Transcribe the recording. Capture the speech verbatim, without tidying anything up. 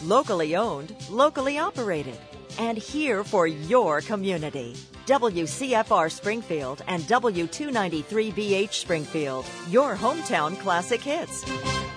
Locally owned, locally operated, and here for your community. W C F R Springfield and W two ninety-three B H Springfield, your hometown classic hits.